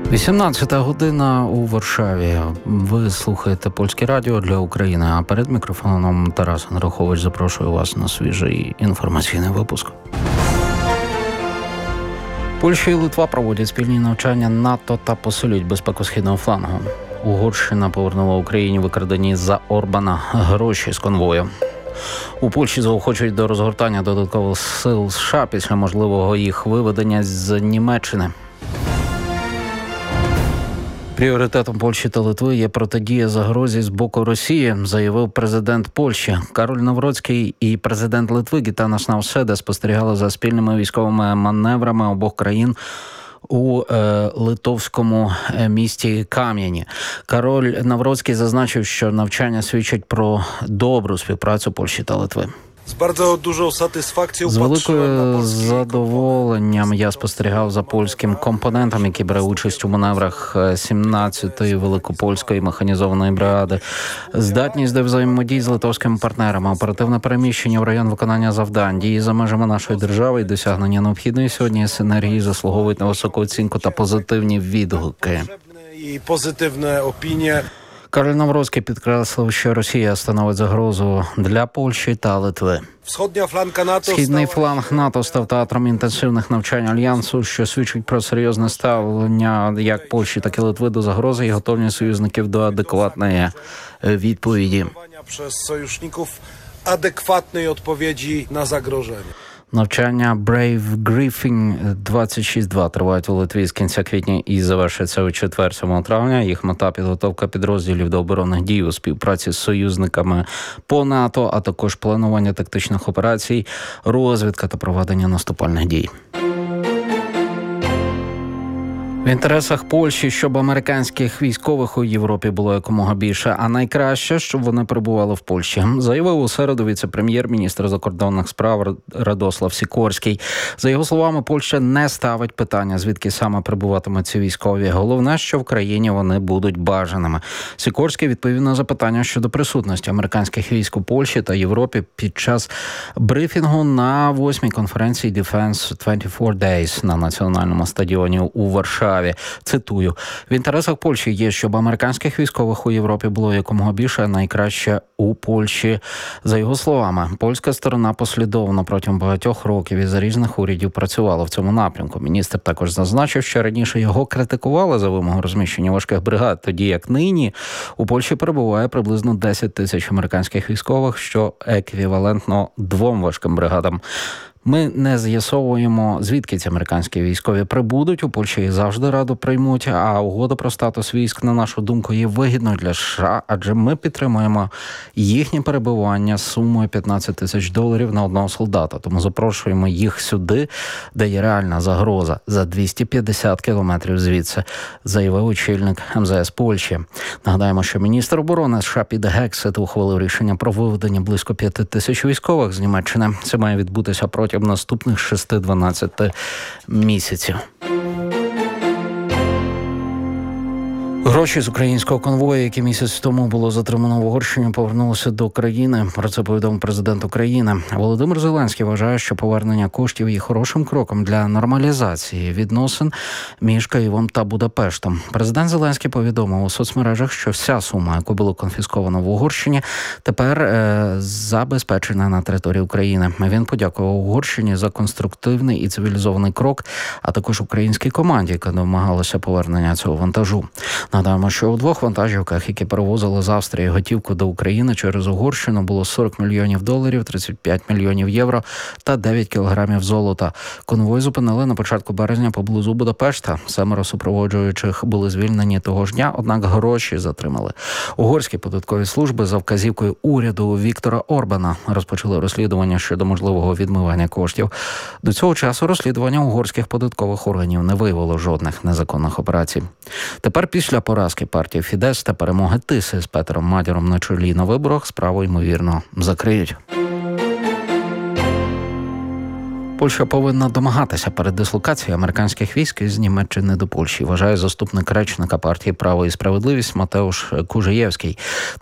18 година у Варшаві. Ви слухаєте Польське радіо для України, а перед мікрофоном Тарас Андрухович запрошує вас на свіжий інформаційний випуск. Польща і Литва проводять спільні навчання НАТО та посилюють безпеку східного флангу. Угорщина повернула Україні викрадені за Орбана гроші з конвою. У Польщі заохочують до розгортання додаткових сил США після можливого їх виведення з Німеччини. Пріоритетом Польщі та Литви є протидія загрозі з боку Росії, заявив президент Польщі. Кароль Навроцький і президент Литви Гітанас Науседа спостерігали за спільними військовими маневрами обох країн у литовському місті Кам'яні. Кароль Навроцький зазначив, що навчання свідчать про добру співпрацю Польщі та Литви. З великою задоволенням я спостерігав за польським компонентом, який бере участь у маневрах 17-ї Великопольської механізованої бригади. Здатність до взаємодії з литовськими партнерами, оперативне переміщення в район виконання завдань, дії за межами нашої держави і досягнення необхідної сьогодні синергії заслуговують на високу оцінку та позитивні відгуки. Кароль Навроцький підкреслив, що Росія становить загрозу для Польщі та Литви. Східний фланг НАТО став театром інтенсивних навчань Альянсу, що свідчить про серйозне ставлення як Польщі, так і Литви до загрози і готовність союзників до адекватної відповіді. Навчання Brave Griffin 26-2 тривають у Литві з кінця квітня і завершиться у четвер 7 травня. Їх мета – підготовка підрозділів до оборонних дій у співпраці з союзниками по НАТО, а також планування тактичних операцій, розвідка та проведення наступальних дій. В інтересах Польщі, щоб американських військових у Європі було якомога більше, а найкраще, щоб вони перебували в Польщі, заявив у середу віце-прем'єр-міністр закордонних справ Радослав Сікорський. За його словами, Польща не ставить питання, звідки саме прибуватимуть ці військові. Головне, що в країні вони будуть бажаними. Сікорський відповів на запитання щодо присутності американських військ у Польщі та Європі під час брифінгу на 8-й конференції Defense 24 Days на національному стадіоні у Варшаві. Цитую: в інтересах Польщі є, щоб американських військових у Європі було якомога більше, а найкраще у Польщі. За його словами, польська сторона послідовно протягом багатьох років із різних урядів працювала в цьому напрямку. Міністр також зазначив, що раніше його критикували за вимогу розміщення важких бригад, тоді як нині у Польщі перебуває приблизно 10 тисяч американських військових, що еквівалентно 2 важким бригадам. Ми не з'ясовуємо, звідки ці американські військові прибудуть. У Польщі їх завжди радо приймуть, а угода про статус військ, на нашу думку, є вигідною для США, адже ми підтримуємо їхнє перебування з сумою $15 тисяч на одного солдата. Тому запрошуємо їх сюди, де є реальна загроза, за 250 кілометрів звідси, заявив очільник МЗС Польщі. Нагадаємо, що міністр оборони США Піт Гексет ухвалив рішення про виведення близько 5 тисяч військових з Німеччини. Це має відбутися протягом наступних 6-12 місяців. Гроші з українського конвою, які місяць тому було затримано в Угорщині, повернулися до країни. Про це повідомив президент України. Володимир Зеленський вважає, що повернення коштів є хорошим кроком для нормалізації відносин між Києвом та Будапештом. Президент Зеленський повідомив у соцмережах, що вся сума, яку було конфісковано в Угорщині, тепер забезпечена на території України. Він подякував Угорщині за конструктивний і цивілізований крок, а також українській команді, яка домагалася повернення цього вантажу. Нагадаємо, що у 2 вантажівках, які перевозили з Австрії готівку до України через Угорщину, було $40 мільйонів, 35 мільйонів євро та 9 кілограмів золота. Конвой зупинили на початку березня поблизу Будапешта. 7 супроводжуючих були звільнені того ж дня, однак гроші затримали. Угорські податкові служби за вказівкою уряду Віктора Орбана розпочали розслідування щодо можливого відмивання коштів. До цього часу розслідування угорських податкових органів не виявило жодних незаконних операцій. Тепер після поразки партії Фідес та перемоги Тиси з Петером Мадяром на чолі на виборах справу, ймовірно, закриють. Польща повинна домагатися передислокації американських військ із Німеччини до Польщі, вважає заступник речника партії «Право і справедливість» Матеуш Кужеєвський.